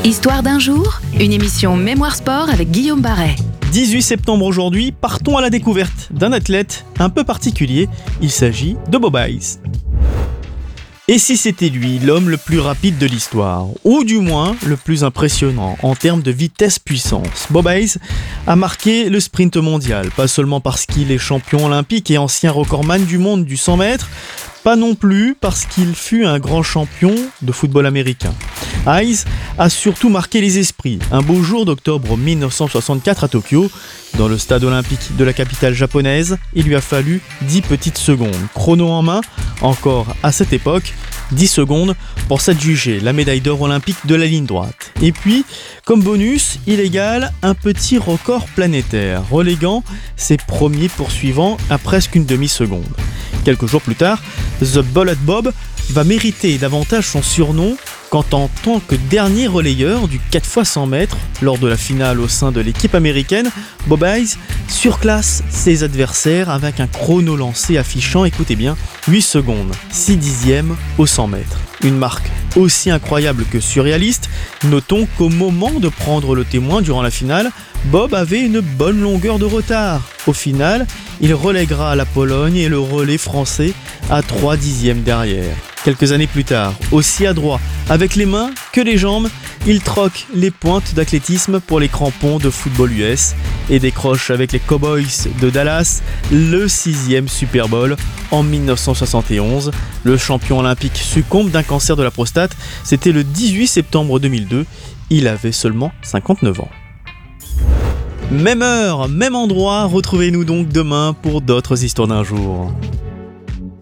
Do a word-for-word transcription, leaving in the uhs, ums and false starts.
Histoire d'un jour, une émission Mémoire Sport avec Guillaume Barret. dix-huit septembre aujourd'hui, partons à la découverte d'un athlète un peu particulier. Il s'agit de Bob Hayes. Et si c'était lui, l'homme le plus rapide de l'histoire, ou du moins le plus impressionnant en termes de vitesse-puissance? Bob Hayes a marqué le sprint mondial, pas seulement parce qu'il est champion olympique et ancien recordman du monde du cent mètres, pas non plus parce qu'il fut un grand champion de football américain. Hayes a surtout marqué les esprits. Un beau jour d'octobre mille neuf cent soixante-quatre à Tokyo, dans le stade olympique de la capitale japonaise, il lui a fallu dix petites secondes. Chrono en main, encore à cette époque, dix secondes pour s'adjuger la médaille d'or olympique de la ligne droite. Et puis, comme bonus, il égale un petit record planétaire, reléguant ses premiers poursuivants à presque une demi-seconde. Quelques jours plus tard, The Bullet Bob va mériter davantage son surnom quand en tant que dernier relayeur du quatre fois cent mètres, lors de la finale au sein de l'équipe américaine, Bob Hayes surclasse ses adversaires avec un chrono lancé affichant, écoutez bien, huit secondes, six dixièmes au cent mètres. Une marque aussi incroyable que surréaliste. Notons qu'au moment de prendre le témoin durant la finale, Bob avait une bonne longueur de retard. Au final, il relèguera la Pologne et le relais français à trois dixièmes derrière. Quelques années plus tard, aussi adroit avec les mains que les jambes, il troque les pointes d'athlétisme pour les crampons de football U S et décroche avec les Cowboys de Dallas le sixième Super Bowl en mille neuf cent soixante et onze. Le champion olympique succombe d'un cancer de la prostate. C'était le dix-huit septembre deux mille deux. Il avait seulement cinquante-neuf ans. Même heure, même endroit, retrouvez-nous donc demain pour d'autres histoires d'un jour.